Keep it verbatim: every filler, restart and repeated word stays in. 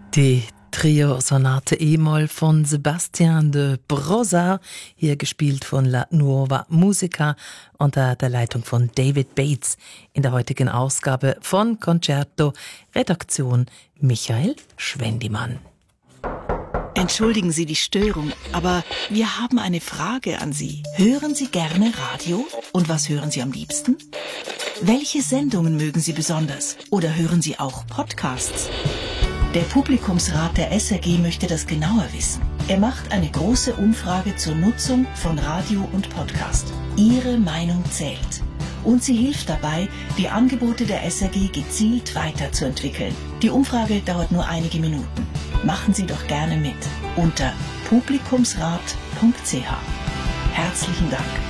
Die Trio-Sonate E-Moll von Sébastien de Brossard, hier gespielt von La Nuova Musica unter der Leitung von David Bates in der heutigen Ausgabe von Concerto, Redaktion Michael Schwendimann. Entschuldigen Sie die Störung, aber wir haben eine Frage an Sie. Hören Sie gerne Radio? Und was hören Sie am liebsten? Welche Sendungen mögen Sie besonders? Oder hören Sie auch Podcasts? Der Publikumsrat der S R G möchte das genauer wissen. Er macht eine große Umfrage zur Nutzung von Radio und Podcast. Ihre Meinung zählt. Und sie hilft dabei, die Angebote der S R G gezielt weiterzuentwickeln. Die Umfrage dauert nur einige Minuten. Machen Sie doch gerne mit unter publikumsrat punkt c h. Herzlichen Dank.